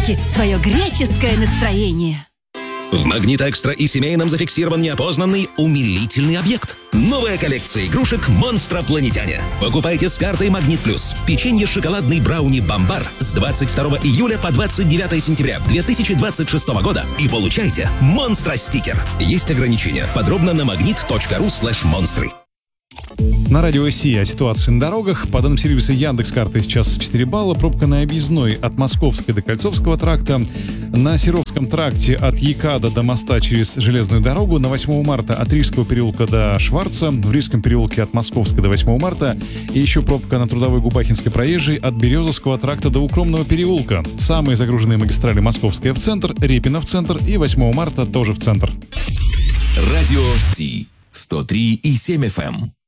Все-таки твое греческое настроение. В «Магнит Экстра» и семейном зафиксирован неопознанный умилительный объект. Новая коллекция игрушек «Монстропланетяне». Покупайте с картой «Магнит Плюс». Печенье шоколадный брауни «Бомбар» с 22 июля по 29 сентября 2026 года и получайте «Монстро-стикер». Есть ограничения. Подробно на magnet.ru/монстры. На радио СИ о ситуации на дорогах. По данным сервиса Яндекс.Карты сейчас 4 балла. Пробка на объездной от Московской до Кольцовского тракта. На Серовском тракте от ЯКАДа до моста через железную дорогу. На 8 марта от Рижского переулка до Шварца. В Рижском переулке от Московской до 8 марта. И еще пробка на Трудовой Губахинской проезжей от Березовского тракта до Укромного переулка. Самые загруженные магистрали: Московская в центр, Репина в центр и 8 марта тоже в центр. Радио СИ 103,7 FM.